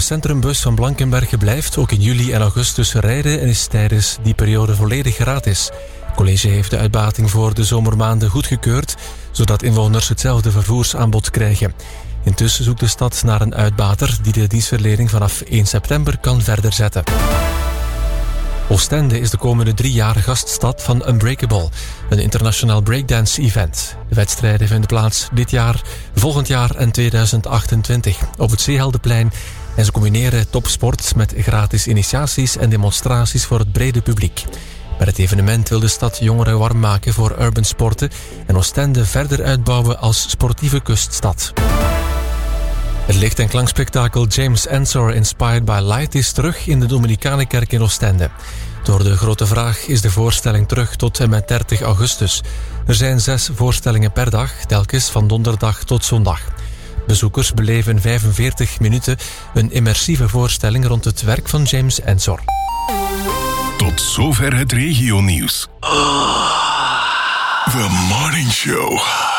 centrumbus van Blankenberge blijft ook in juli en augustus rijden en is tijdens die periode volledig gratis. Het college heeft de uitbating voor de zomermaanden goedgekeurd, zodat inwoners hetzelfde vervoersaanbod krijgen. Intussen zoekt de stad naar een uitbater die de dienstverlening vanaf 1 september kan verder zetten. Oostende is de komende 3 jaar gaststad van Unbreakable, een internationaal breakdance-event. De wedstrijden vinden plaats dit jaar, volgend jaar en 2028 op het Zeeheldenplein. En ze combineren topsport met gratis initiaties en demonstraties voor het brede publiek. Met het evenement wil de stad jongeren warm maken voor urban sporten en Oostende verder uitbouwen als sportieve kuststad. Het licht- en klankspektakel James Ensor Inspired by Light is terug in de Dominicanenkerk in Oostende. Door de grote vraag is de voorstelling terug tot en met 30 augustus. Er zijn 6 voorstellingen per dag, telkens van donderdag tot zondag. Bezoekers beleven in 45 minuten een immersieve voorstelling rond het werk van James Ensor. Tot zover het regionieuws. The Morning Show.